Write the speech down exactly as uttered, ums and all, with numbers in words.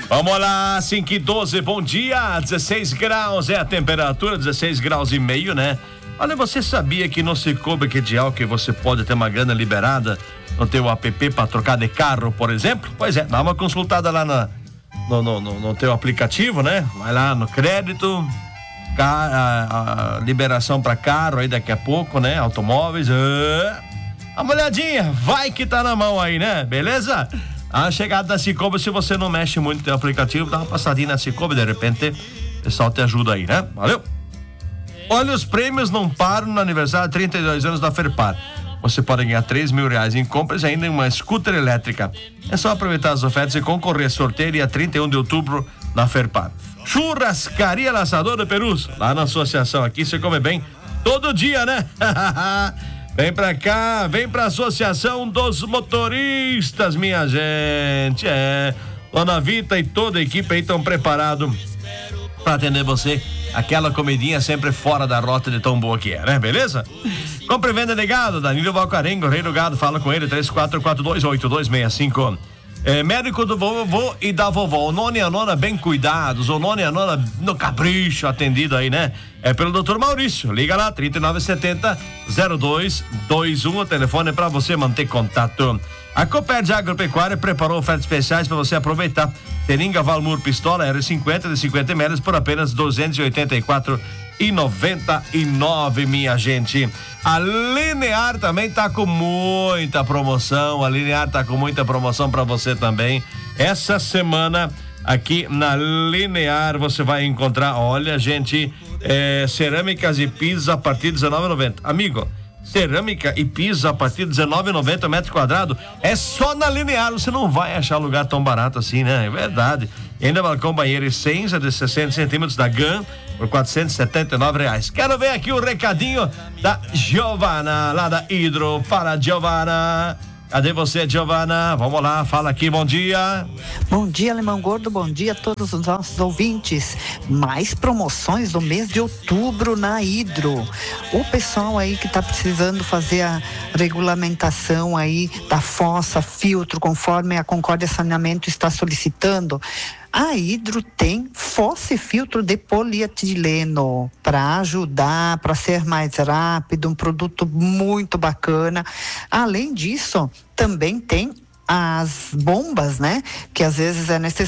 Vamos lá, cinco e doze, bom dia, dezesseis graus é a temperatura, dezesseis graus e meio, né? Olha, você sabia que no Cicobi Credial que você pode ter uma grana liberada no teu app para trocar de carro, por exemplo? Pois é, dá uma consultada lá na, no, no, no, no teu aplicativo, né? Vai lá no crédito, a, a, a liberação para carro aí daqui a pouco, né? Automóveis, uh, dá uma olhadinha, vai que tá na mão aí, né? Beleza? A chegada da Cicobi, se você não mexe muito no teu aplicativo, dá uma passadinha na Cicobi, de repente o pessoal te ajuda aí, né? Valeu! Olha, os prêmios não param no aniversário de trinta e dois anos da Ferpar. Você pode ganhar três mil reais em compras e ainda em uma scooter elétrica. É só aproveitar as ofertas e concorrer a sorteio dia trinta e um de outubro na Ferpar. Churrascaria Laçador do Perus, lá na associação aqui você come bem todo dia, né? Vem pra cá, vem pra Associação dos Motoristas, minha gente. É, Dona Vita e toda a equipe aí estão preparados pra atender você. Aquela comidinha sempre fora da rota de tão boa que é, né? Beleza? Compre e venda de gado, Danilo Valcarengo, Rei do Gado, fala com ele, três quatro quatro dois oito dois seis cinco. É, médico do vovô e da vovó, o nono e a nona bem cuidados, o nono e a nona no capricho atendido aí, né? É pelo doutor Maurício, liga lá, trinta e nove setenta, zero dois dois um, o telefone é pra você manter contato. A Copérdia Agropecuária preparou ofertas especiais para você aproveitar. Seringa Valmur Pistola R cinquenta de cinquenta mililitros por apenas duzentos e oitenta e quatro reais e noventa e nove, minha gente. A Linear também tá com muita promoção. A Linear tá com muita promoção para você também. Essa semana aqui na Linear você vai encontrar, olha, gente, é, cerâmicas e pisos a partir de dezenove reais e noventa centavos. Amigo, cerâmica e piso a partir de dezenove reais e noventa centavos metro quadrado é só na Linear, você não vai achar lugar tão barato assim, né? É verdade. E ainda balcão banheiro e Senza de sessenta centímetros da G A N por quatrocentos e setenta e nove reais. Quero ver aqui o recadinho da Giovana, lá da Hidro. Fala, Giovana. Cadê você, Giovana? Vamos lá, fala aqui, bom dia. Bom dia, Alemão Gordo, bom dia a todos os nossos ouvintes. Mais promoções do mês de outubro na Hidro. O pessoal aí que tá precisando fazer a regulamentação aí da fossa, filtro, conforme a Concórdia Saneamento está solicitando, a Hidro tem fossa e filtro de polietileno para ajudar, para ser mais rápido, um produto muito bacana. Além disso, também tem as bombas, né? Que às vezes é necessário